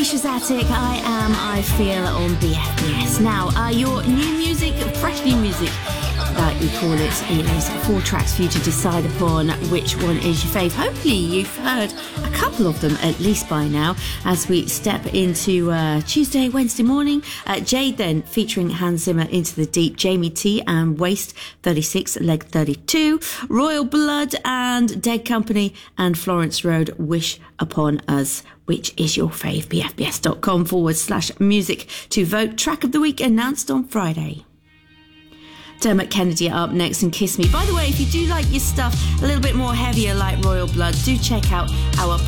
Alicia's Attic, I Feel on BFBS. Now, your new music, fresh new music, that we call it, is 4 tracks for you to decide upon which one is your fave. Hopefully you've heard a couple of them at least by now as we step into Tuesday, Wednesday morning. Jade then featuring Hans Zimmer, Into the Deep, Jamie T and Waste 36, Leg 32, Royal Blood and Dead Company and Florence Road, Wish Upon Us. Which is your fave? bfbs.com/music to vote. Track of the week announced on Friday. Dermot Kennedy up next and Kiss Me. By the way, if you do like your stuff a little bit more heavier like Royal Blood, do check out our